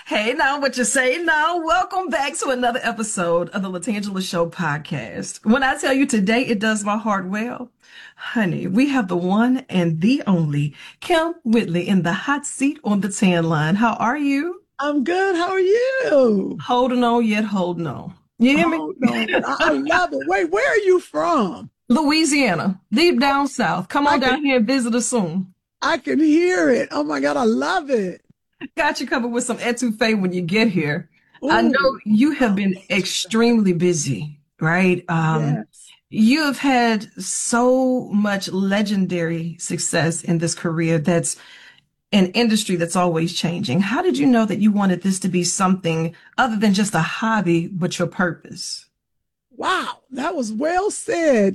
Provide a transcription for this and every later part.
Hey now, what you say now? Welcome back to another episode of the Latangela Show podcast. When I tell you today it does my heart well, honey, we have the one and the only Kim Whitley in the hot seat on the tan line. How are you? I'm good. How are you? Holding on yet holding on. You hear me? Oh no, I love it. Wait, where are you from? Louisiana, deep down south. Come I on can down here and visit us soon. I can hear it. Oh my God, I love it. Got you covered with some etouffee when you get here. I know Oh, you have been extremely busy, right? yes. You have had so much legendary success in this career that's an industry that's always changing. How did you know that you wanted this to be something other than just a hobby, but your purpose? Wow, that was well said.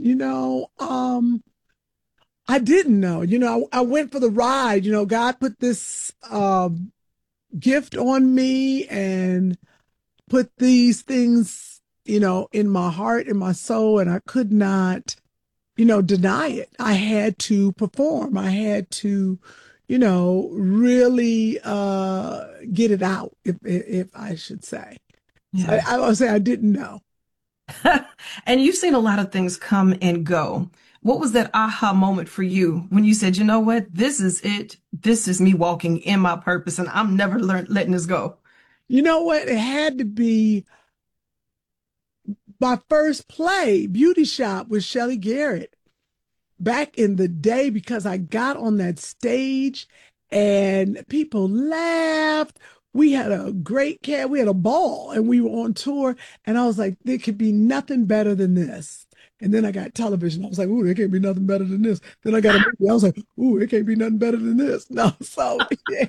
I didn't know. I went for the ride. God put this gift on me and put these things, in my heart, in my soul, and I could not deny it. I had to perform. I had to, really get it out, if I should say. So Yeah. I would say I didn't know. And you've seen a lot of things come and go. What was that aha moment for you when you said, you know what? This is it. This is me walking in my purpose, and I'm never letting this go. You know what? It had to be my first play, Beauty Shop with Shelley Garrett, back in the day, because I got on that stage and people laughed. We had a great cat. We had a ball and we were on tour. And I was like, there could be nothing better than this. And then I got television. I was like, ooh, there can't be nothing better than this. Then I got a movie. I was like, ooh, it can't be nothing better than this. No, so yeah.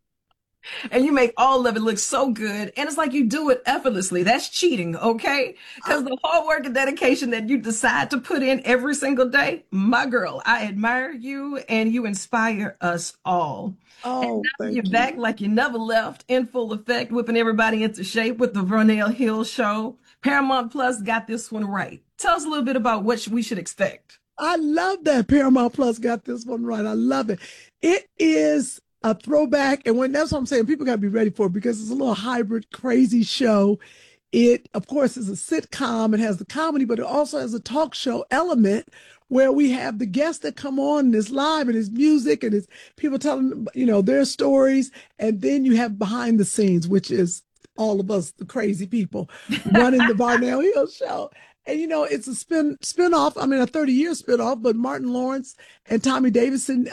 And you make all of it look so good. And it's like you do it effortlessly. That's cheating, okay? I- Because the hard work and dedication that you decide to put in every single day, my girl, I admire you and you inspire us all. And oh, now you're thank back you. like you never left in full effect, whipping everybody into shape with the Vernell Hill show. Paramount Plus got this one right. Tell us a little bit about what we should expect. I love that Paramount Plus got this one right. I love it. It is a throwback. And when that's what I'm saying, people got to be ready for it because it's a little hybrid, crazy show. It, of course, is a sitcom. It has the comedy, but it also has a talk show element where we have the guests that come on and it's live and it's music and it's people telling, their stories. And then you have behind the scenes, which is all of us, the crazy people running the Barnell Hill show. And it's a spin-off. I mean, a 30-year spin-off, but Martin Lawrence and Tommy Davidson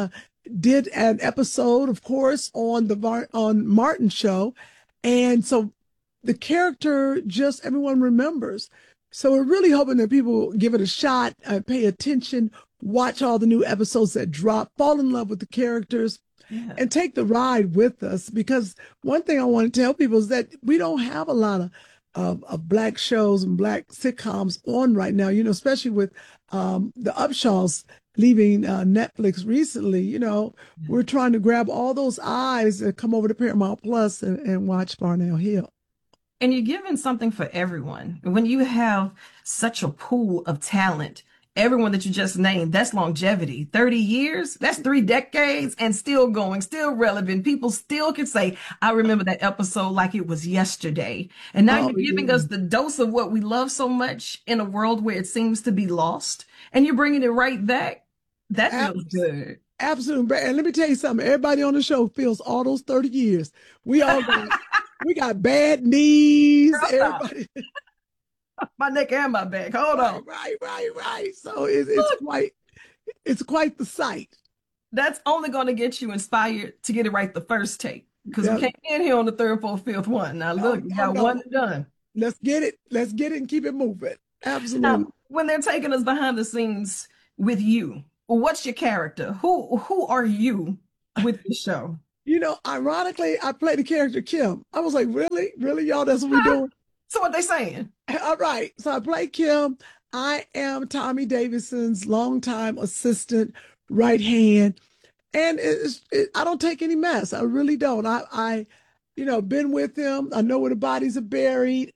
did an episode, of course, on on Martin show. And so the character just everyone remembers. So we're really hoping that people give it a shot, pay attention, watch all the new episodes that drop, fall in love with the characters, Yeah. and take the ride with us. Because one thing I want to tell people is that we don't have a lot of black shows and black sitcoms on right now, especially with the Upshaws leaving Netflix recently. We're trying to grab all those eyes and come over to Paramount Plus and watch Barnell Hill. And you're giving something for everyone. When you have such a pool of talent, everyone that you just named, that's longevity. 30 years, that's 3 decades and still going, still relevant. People still can say, I remember that episode like it was yesterday. And now Oh, you're giving yeah. us the dose of what we love so much in a world where it seems to be lost. And you're bringing it right back. That feels good. Absolutely. And let me tell you something. Everybody on the show feels all those 30 years. We all got we got bad knees. Girl, stop. Everybody. My neck and my back. Hold Right, on. right, right, right. So it's quite the sight. That's only going to get you inspired to get it right the first take because we Yeah. can't get here on the third, fourth, fifth one. Now, Oh, look, you no, got one no. and done. Let's get it. Let's get it and keep it moving. Now, Absolutely. when they're taking us behind the scenes with you, what's your character? Who are you with the show? Ironically, I played the character Kim. I was like, really? Really, y'all? That's what we doing? So what they saying? All right. So I play Kim. I am Tommy Davidson's longtime assistant, right hand. And I don't take any mess. I really don't. Been with him. I know where the bodies are buried.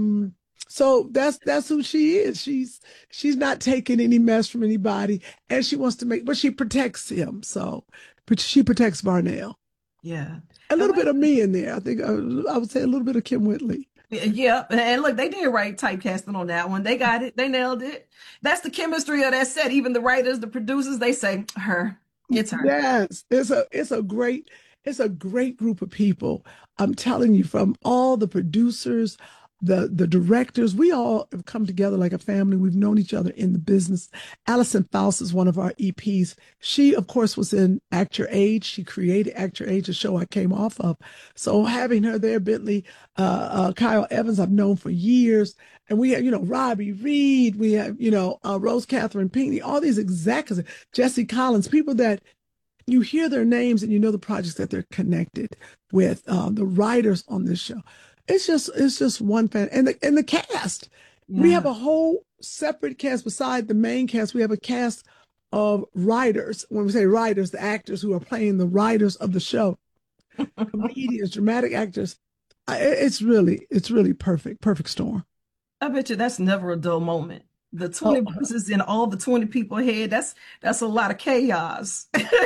So that's who she is. She's not taking any mess from anybody, and she wants to make, but she protects him. So, but she protects Varnell. Yeah. A And little bit of me in there. I think I would say a little bit of Kim Whitley. yeah, and look, they did right typecasting on that one. They got it. They nailed it. That's the chemistry of that set. Even the writers, the producers, they say her. It's her. Yes, it's a great group of people. I'm telling you, from all the producers, the directors, we all have come together like a family. We've known each other in the business. Allison Faust is one of our EPs. She, of course, was in Act Your Age. She created Act Your Age, a show I came off of. So having her there, Bentley, Kyle Evans, I've known for years. And we have, Robbie Reed, we have, Rose Catherine Pinckney, all these executives, Jesse Collins, people that you hear their names and you know the projects that they're connected with, the writers on this show. It's just one fan, and the cast. We have Yeah. a whole separate cast beside the main cast. We have a cast of writers. When we say writers, the actors who are playing the writers of the show, comedians, dramatic actors. It's really perfect storm. I bet you that's never a dull moment. The Oh, 20 voices in all the 20 people head, that's a lot of chaos.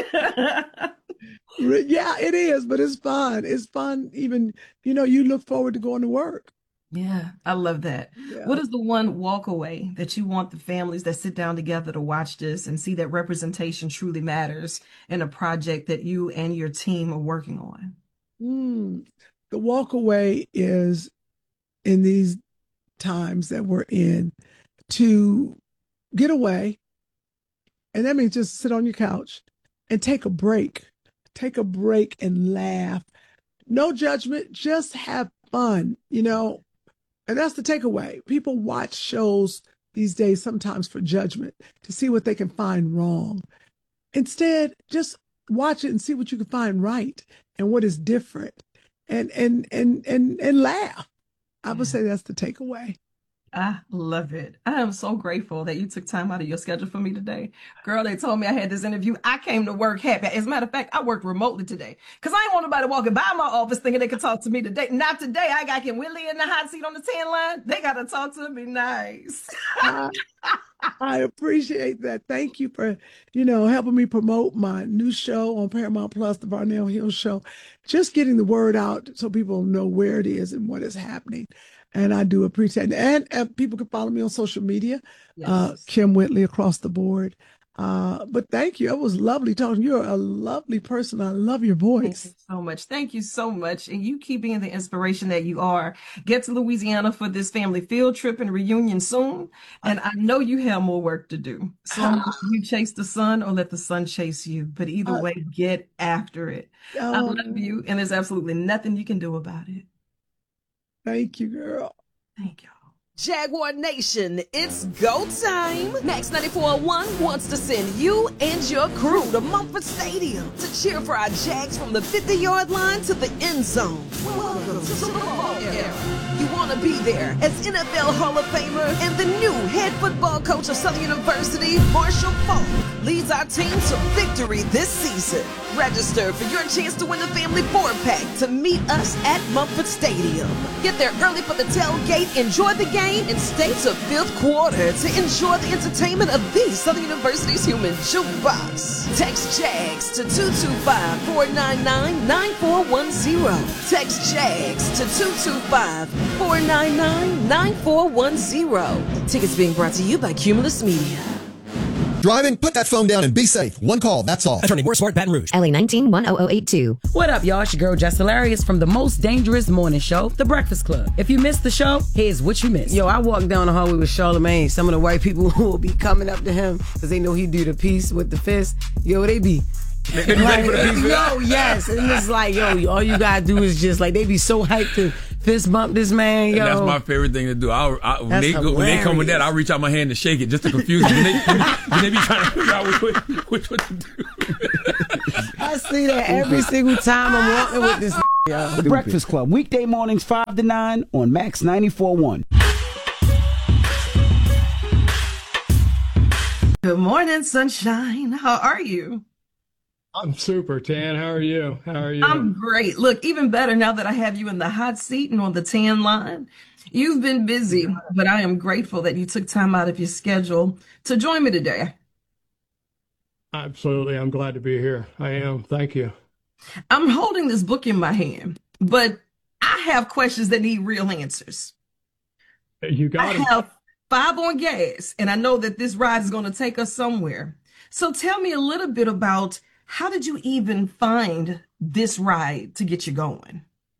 yeah, it is, but it's fun. It's fun. Even you look forward to going to work. Yeah, I love that. Yeah. What is the one walk away that you want the families that sit down together to watch this and see that representation truly matters in a project that you and your team are working on? Mm. The walk away is in these times that we're in to get away. And that means just sit on your couch and take a break. Take a break and laugh. No judgment, just have fun. And that's the takeaway. People watch shows these days sometimes for judgment to see what they can find wrong. Instead, just watch it and see what you can find right and what is different and laugh. I would Yeah. say that's the takeaway. I love it. I am so grateful that you took time out of your schedule for me today. Girl, they told me I had this interview. I came to work happy. As a matter of fact, I worked remotely today because I ain't want nobody walking by my office thinking they could talk to me today. Not today. I got Kim Willie in the hot seat on the 10 line. They got to talk to me nice. I, I appreciate that. Thank you for, helping me promote my new show on Paramount Plus, the Varnell Hill Show. Just getting the word out so people know where it is and what is happening. And I do appreciate it. And people can follow me on social media, Yes. Kim Whitley across the board. But thank you. It was lovely talking. You're a lovely person. I love your Thank you voice. so much. Thank you so much. And you keep being the inspiration that you are. Get to Louisiana for this family field trip and reunion soon. And I know you have more work to do. So you chase the sun or let the sun chase you. But either Uh, way, get after it. I love oh, you, and there's absolutely nothing you can do about it. thank you, girl. Thank you. Jaguar Nation, it's go time! Max 94.1 wants to send you and your crew to Mumford Stadium to cheer for our Jags from the 50-yard line to the end zone. Welcome to the football era. You want to be there as NFL Hall of Famer and the new head football coach of Southern University, Marshall Falk, leads our team to victory this season. Register for your chance to win the family 4-pack to meet us at Mumford Stadium. Get there early for the tailgate, enjoy the game, and stay to fifth quarter to enjoy the entertainment of the Southern University's human jukebox. Text JAGS to 225-499-9410. Text JAGS to 225-499-9410. Tickets being brought to you by Cumulus Media. Driving? Put that phone down and be safe. One call, that's all. Attorney Moore Smart Baton Rouge. LA 19-10082. What up, y'all? It's your girl, Jess Hilarious from the most dangerous morning show, The Breakfast Club. If you missed the show, here's what you missed. Yo, I walked down the hallway with Charlamagne. Some of the white people who will be coming up to him because they know he do the piece with the fist. Yo, they be like, yo, yes. And it's like, yo, all you gotta do is just like, they be so hyped to fist bump this man, yo. And that's my favorite thing to do. When they come with that, I'll reach out my hand to shake it just to confuse them. When they be trying to figure out which what to do. I see that every single time I'm walking with this yo. The Breakfast Club, weekday mornings 5 to 9 on Max 94.1. Good morning, sunshine. How are you? I'm super, Tan. How are you? I'm great. Look, even better now that I have you in the hot seat and on the tan line. You've been busy, but I am grateful that you took time out of your schedule to join me today. Absolutely. I'm glad to be here. I am. Thank you. I'm holding this book in my hand, but I have questions that need real answers. You got I it. have 5 on gas, and I know that this ride is going to take us somewhere. So tell me a little bit about how did you even find this ride to get you going?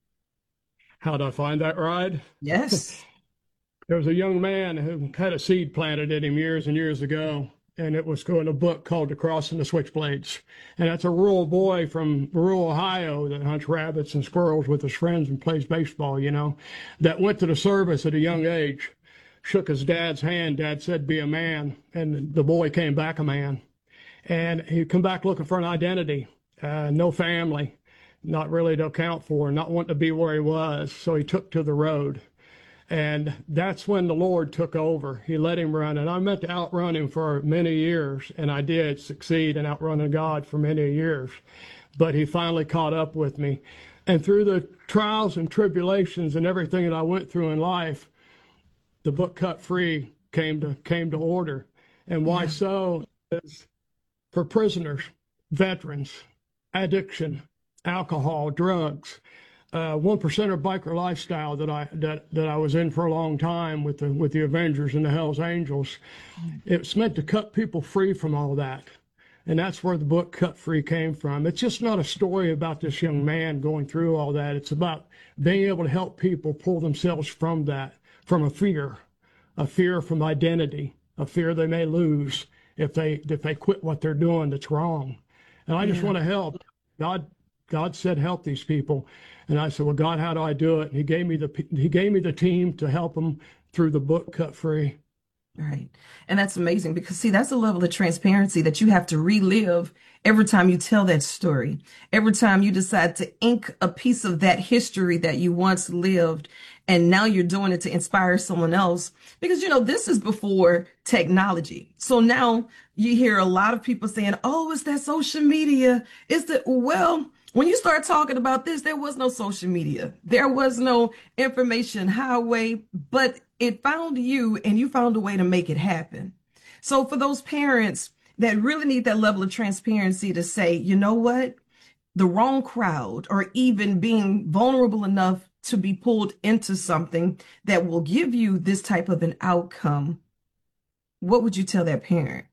How'd I find that ride? Yes. There was a young man who had a seed planted in him years and years ago, and it was in a book called The Crossing the Switchblades. And that's a rural boy from rural Ohio that hunts rabbits and squirrels with his friends and plays baseball, that went to the service at a young age, shook his dad's hand. Dad said, "Be a man." And the boy came back a man. And he come back looking for an identity, no family, not really to account for, not wanting to be where he was. So he took to the road. And that's when the Lord took over. He let him run. And I meant to outrun him for many years. And I did succeed in outrunning God for many years. But he finally caught up with me. And through the trials and tribulations and everything that I went through in life, the book Cut Free came to order. And why so? Is for prisoners, veterans, addiction, alcohol, drugs, 1%er biker lifestyle that I was in for a long time with the Avengers and the Hells Angels. It's meant to cut people free from all that. And that's where the book Cut Free came from. It's just not a story about this young man going through all that. It's about being able to help people pull themselves from that, from a fear from identity, a fear they may lose if they quit what they're doing that's wrong. And I just want to help. God said, help these people. And I said, well, God, how do I do it? And he gave me the team to help them through the book Cut Free. Right. And that's amazing because, see, that's a level of transparency that you have to relive every time you tell that story, every time you decide to ink a piece of that history that you once lived. And now you're doing it to inspire someone else because, this is before technology. So now you hear a lot of people saying, oh, it's that social media. Well, when you start talking about this, there was no social media. There was no information highway, but it found you and you found a way to make it happen. So for those parents that really need that level of transparency to say, you know what, the wrong crowd, or even being vulnerable enough to be pulled into something that will give you this type of an outcome, what would you tell that parent?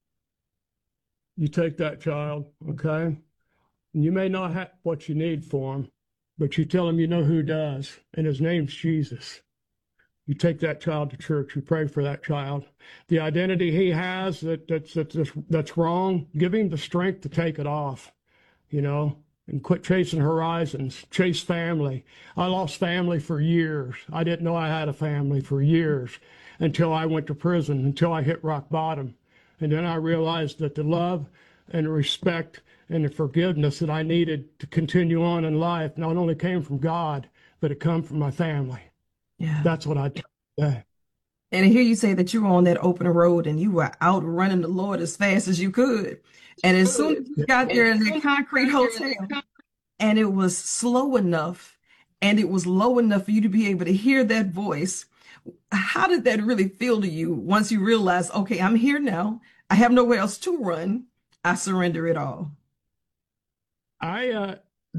You take that child, okay? You may not have what you need for him, but you tell him you know who does, and his name's Jesus. You take that child to church. You pray for that child. The identity he has that's wrong, give him the strength to take it off, and quit chasing horizons, chase family. I lost family for years. I didn't know I had a family for years until I went to prison, until I hit rock bottom. And then I realized that the love and the respect and the forgiveness that I needed to continue on in life not only came from God, but it come from my family. Yeah. That's what I tell you today. And I hear you say that you were on that open road and you were out running the Lord as fast as you could. And as soon as you got there in that concrete hotel and it was slow enough and it was low enough for you to be able to hear that voice, how did that really feel to you once you realized, okay, I'm here now. I have nowhere else to run. I surrender it all. I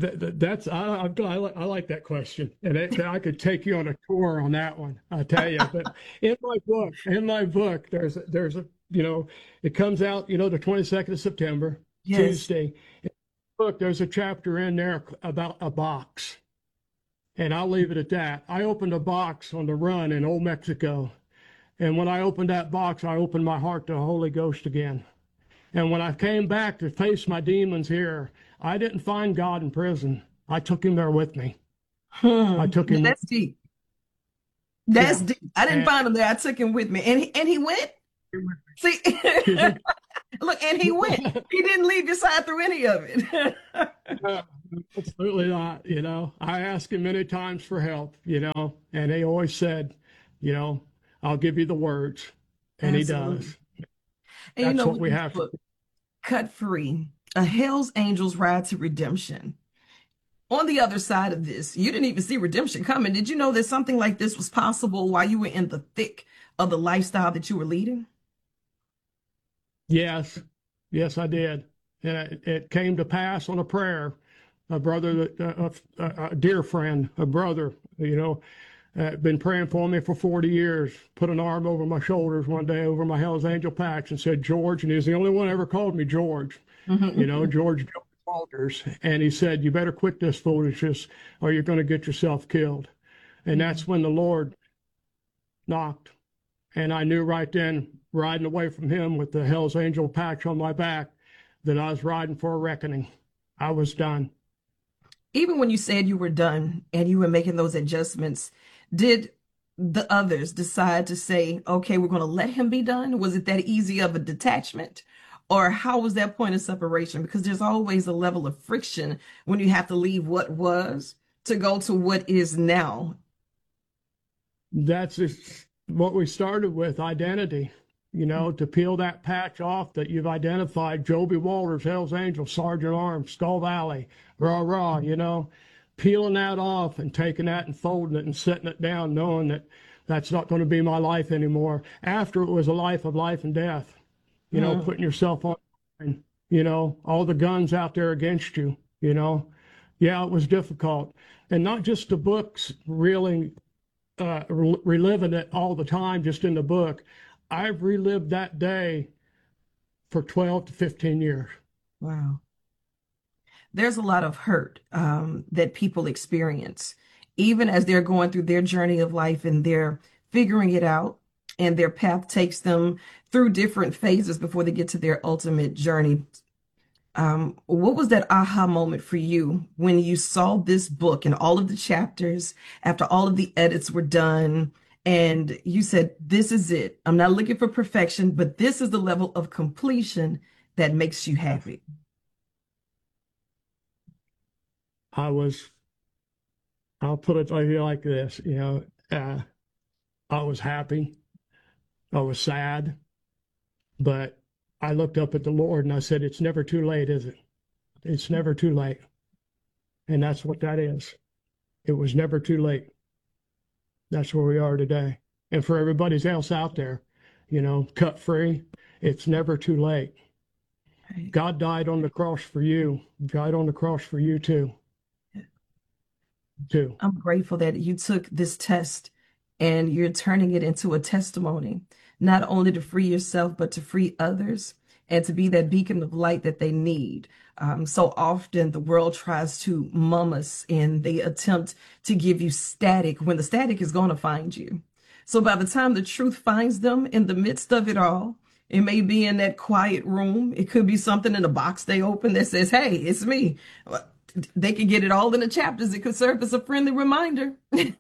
like that question, and I could take you on a tour on that one. I tell you, but in my book, there's a it comes out the 22nd of September, yes. Tuesday. In the book, there's a chapter in there about a box, and I'll leave it at that. I opened a box on the run in Old Mexico, and when I opened that box, I opened my heart to the Holy Ghost again. And when I came back to face my demons here, I didn't find God in prison. I took him there with me. I took him. That's deep. That's deep. I didn't find him there. I took him with me. And he went. See, look, and he went. He didn't leave your side through any of it. Absolutely not. I asked him many times for help, and he always said, I'll give you the words. And Absolutely. He does. And That's what we have. Cut Free, a Hell's Angels Ride to Redemption. On the other side of this, you didn't even see redemption coming. Did you know that something like this was possible while you were in the thick of the lifestyle that you were leading? Yes, I did. And it came to pass on a prayer a brother, a dear friend, a brother, been praying for me for 40 years, put an arm over my shoulders one day over my Hell's Angel patch and said, George, and he's the only one who ever called me George, George Walters. And he said, you better quit this foolishness or you're going to get yourself killed. And that's when the Lord knocked. And I knew right then, riding away from him with the Hell's Angel patch on my back, that I was riding for a reckoning. I was done. Even when you said you were done and you were making those adjustments, did the others decide to say, okay, we're going to let him be done? Was it that easy of a detachment? Or how was that point of separation? Because there's always a level of friction when you have to leave what was to go to what is now. That's what we started with, identity. To peel that patch off that you've identified, Joby Walters, Hell's Angel, Sergeant Arms, Skull Valley, rah, peeling that off and taking that and folding it and setting it down, knowing that that's not going to be my life anymore. After it was a life of life and death, putting yourself on, all the guns out there against you, Yeah, it was difficult. And not just the books really reliving it all the time, just in the book. I've relived that day for 12 to 15 years. Wow. There's a lot of hurt that people experience, even as they're going through their journey of life and they're figuring it out, and their path takes them through different phases before they get to their ultimate journey. What was that aha moment for you when you saw this book and all of the chapters after all of the edits were done? And you said, this is it. I'm not looking for perfection, but this is the level of completion that makes you happy. I'll put it like this, I was happy. I was sad, but I looked up at the Lord and I said, it's never too late, is it? It's never too late. And that's what that is. It was never too late. That's where we are today. And for everybody else out there, cut free, it's never too late. Right. God died on the cross for you. Died on the cross for you too. I'm grateful that you took this test and you're turning it into a testimony, not only to free yourself, but to free others and to be that beacon of light that they need. So often the world tries to mum us and they attempt to give you static when the static is going to find you. So by the time the truth finds them in the midst of it all, it may be in that quiet room. It could be something in a box they open that says, hey, it's me. They can get it all in the chapters. It could serve as a friendly reminder.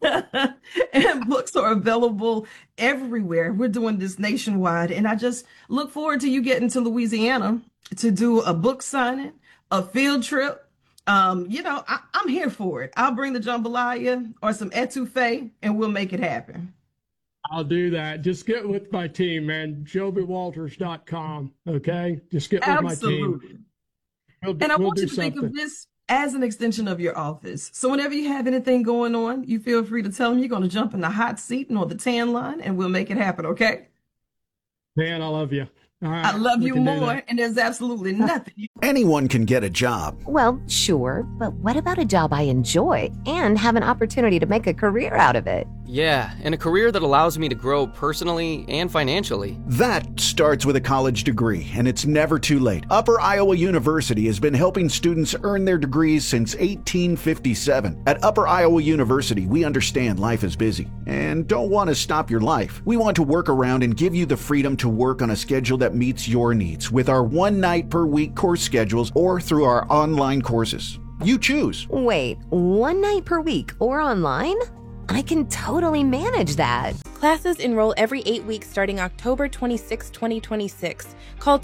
And books are available everywhere. We're doing this nationwide. And I just look forward to you getting to Louisiana to do a book signing, a field trip. I'm here for it. I'll bring the jambalaya or some etouffee and we'll make it happen. I'll do that. Just get with my team, man. JobyWalters.com. Okay. Just get with my team. And I want you to think of this as an extension of your office. So whenever you have anything going on, you feel free to tell them you're going to jump in the hot seat and on the tan line and we'll make it happen. Okay. Man, I love you. All right, I love you more, and there's absolutely nothing. Anyone can get a job. Well, sure, but what about a job I enjoy and have an opportunity to make a career out of it? Yeah, and a career that allows me to grow personally and financially. That starts with a college degree, and it's never too late. Upper Iowa University has been helping students earn their degrees since 1857. At Upper Iowa University, we understand life is busy and don't want to stop your life. We want to work around and give you the freedom to work on a schedule that meets your needs with our 1 night per week course schedules or through our online courses. You choose. Wait, 1 night per week or online? I can totally manage that. Classes enroll every 8 weeks starting October 26, 2026. Call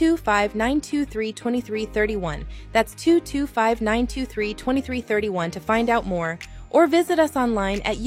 225-923-2331. That's 225-923-2331 to find out more. Or visit us online at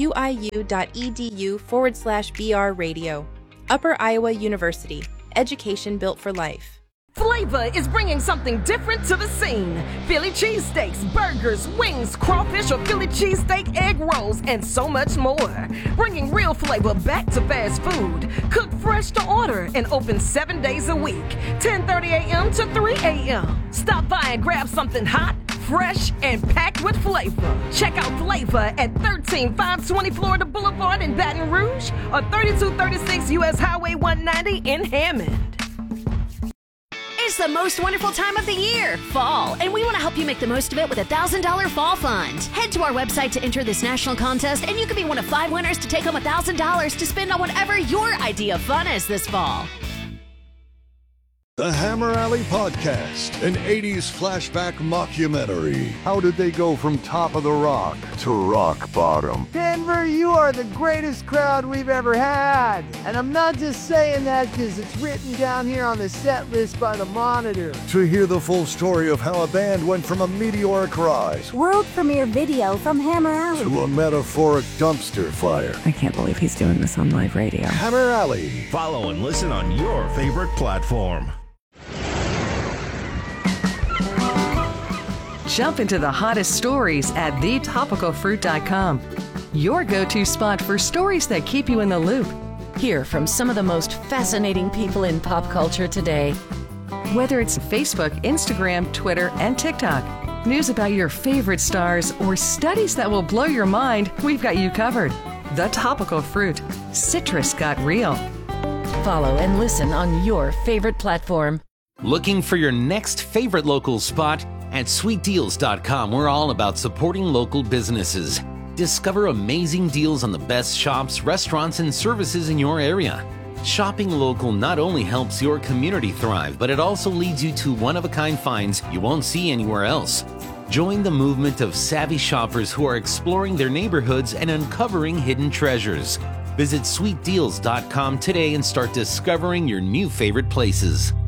uiu.edu/BR Radio. Upper Iowa University. Education built for life. Flavor is bringing something different to the scene. Philly cheesesteaks, burgers, wings, crawfish, or Philly cheesesteak egg rolls, and so much more. Bringing real flavor back to fast food. Cooked fresh to order and open 7 days a week. 10:30 a.m. to 3 a.m. Stop by and grab something hot, fresh and packed with flavor. Check out Flavor at 13520 Florida Boulevard in Baton Rouge or 3236 US Highway 190 in Hammond. It's the most wonderful time of the year, fall, and we want to help you make the most of it with a $1,000 fall fund. Head to our website to enter this national contest, and you could be one of 5 winners to take home $1,000 to spend on whatever your idea of fun is this fall. The Hammer Alley Podcast, an 80s flashback mockumentary. How did they go from top of the rock to rock bottom? Denver, you are the greatest crowd we've ever had. And I'm not just saying that because it's written down here on the set list by the Monitor. To hear the full story of how a band went from a meteoric rise, world premiere video from Hammer Alley, to a metaphoric dumpster fire. I can't believe he's doing this on live radio. Hammer Alley. Follow and listen on your favorite platform. Jump into the hottest stories at thetopicalfruit.com. Your go-to spot for stories that keep you in the loop. Hear from some of the most fascinating people in pop culture today. Whether it's Facebook, Instagram, Twitter, and TikTok, news about your favorite stars, or studies that will blow your mind, we've got you covered. The Topical Fruit. Citrus got real. Follow and listen on your favorite platform. Looking for your next favorite local spot? At sweetdeals.com, we're all about supporting local businesses. Discover amazing deals on the best shops, restaurants, and services in your area. Shopping local not only helps your community thrive, but it also leads you to one-of-a-kind finds you won't see anywhere else. Join the movement of savvy shoppers who are exploring their neighborhoods and uncovering hidden treasures. Visit sweetdeals.com today and start discovering your new favorite places.